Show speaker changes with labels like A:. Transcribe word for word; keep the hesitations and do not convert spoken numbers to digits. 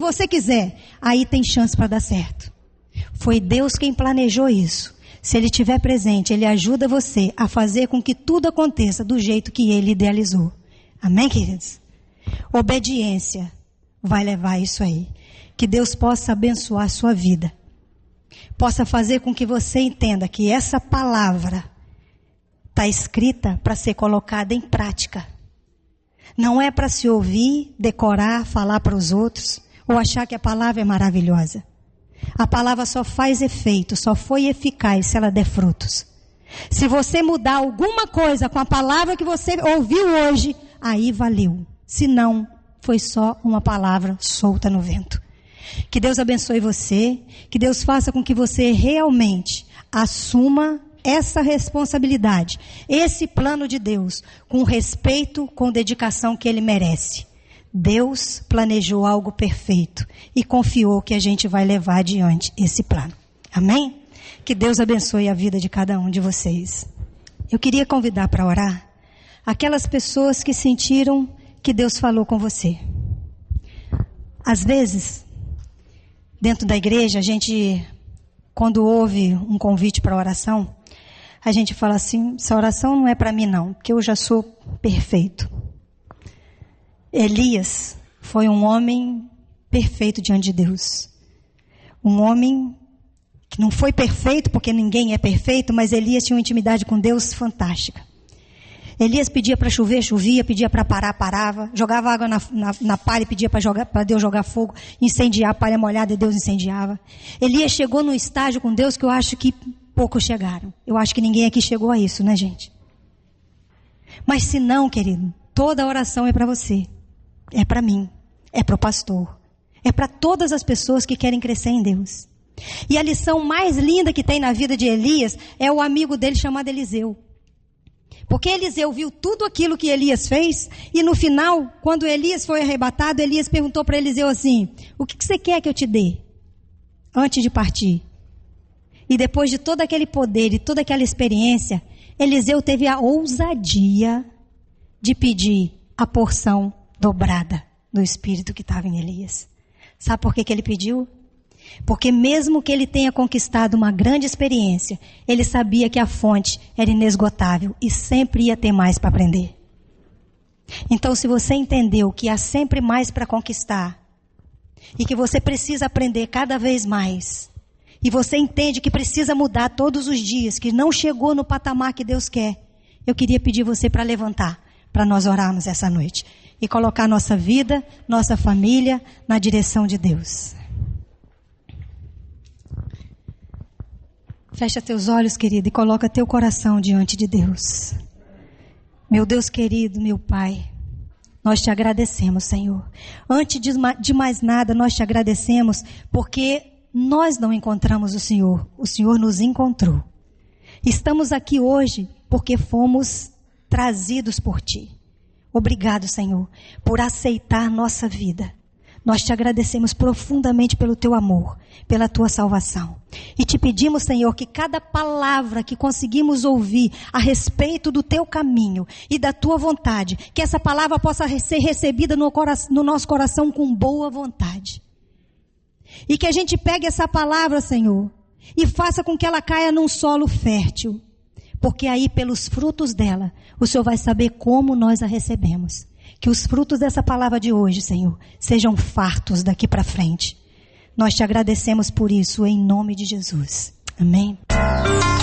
A: você quiser, aí tem chance para dar certo. Foi Deus quem planejou isso. Se Ele estiver presente, Ele ajuda você a fazer com que tudo aconteça do jeito que Ele idealizou. Amém, queridos? Obediência vai levar isso aí. Que Deus possa abençoar a sua vida. Possa fazer com que você entenda que essa palavra está escrita para ser colocada em prática. Não é para se ouvir, decorar, falar para os outros, ou achar que a palavra é maravilhosa. A palavra só faz efeito, só foi eficaz se ela der frutos. Se você mudar alguma coisa com a palavra que você ouviu hoje, aí valeu. Se não, foi só uma palavra solta no vento. Que Deus abençoe você, que Deus faça com que você realmente assuma essa responsabilidade, esse plano de Deus, com respeito, com dedicação que Ele merece. Deus planejou algo perfeito e confiou que a gente vai levar adiante esse plano. Amém? Que Deus abençoe a vida de cada um de vocês. Eu queria convidar para orar aquelas pessoas que sentiram que Deus falou com você. Às vezes, dentro da igreja, a gente, quando ouve um convite para oração, a gente fala assim, essa oração não é para mim não, porque eu já sou perfeito. Elias foi um homem perfeito diante de Deus. Um homem que não foi perfeito, porque ninguém é perfeito, mas Elias tinha uma intimidade com Deus fantástica. Elias pedia para chover, chovia, pedia para parar, parava, jogava água na, na, na palha e pedia para Deus jogar fogo, incendiar a palha molhada e Deus incendiava. Elias chegou num estágio com Deus que eu acho que poucos chegaram. Eu acho que ninguém aqui chegou a isso, né, gente? Mas se não, querido, toda oração é para você. É para mim, é para o pastor, é para todas as pessoas que querem crescer em Deus. E a lição mais linda que tem na vida de Elias é o amigo dele chamado Eliseu. Porque Eliseu viu tudo aquilo que Elias fez e no final, quando Elias foi arrebatado, Elias perguntou para Eliseu assim, o que você quer que eu te dê antes de partir? E depois de todo aquele poder e toda aquela experiência, Eliseu teve a ousadia de pedir a porção dobrada do Espírito que estava em Elias. Sabe por que que ele pediu? Porque mesmo que ele tenha conquistado uma grande experiência, ele sabia que a fonte era inesgotável e sempre ia ter mais para aprender. Então, se você entendeu que há sempre mais para conquistar e que você precisa aprender cada vez mais, e você entende que precisa mudar todos os dias, que não chegou no patamar que Deus quer, eu queria pedir você para levantar, para nós orarmos essa noite e colocar nossa vida, nossa família na direção de Deus. Fecha teus olhos, querido, e coloca teu coração diante de Deus. Meu Deus querido, meu Pai, nós te agradecemos, Senhor. Antes de mais nada, nós te agradecemos porque nós não encontramos o Senhor, o Senhor nos encontrou. Estamos aqui hoje porque fomos trazidos por Ti. Obrigado, Senhor, por aceitar nossa vida. Nós te agradecemos profundamente pelo Teu amor, pela Tua salvação. E te pedimos, Senhor, que cada palavra que conseguimos ouvir a respeito do Teu caminho e da Tua vontade, que essa palavra possa ser recebida no, no nosso coração com boa vontade. E que a gente pegue essa palavra, Senhor, e faça com que ela caia num solo fértil. Porque aí, pelos frutos dela, o Senhor vai saber como nós a recebemos. Que os frutos dessa palavra de hoje, Senhor, sejam fartos daqui para frente. Nós te agradecemos por isso, em nome de Jesus. Amém.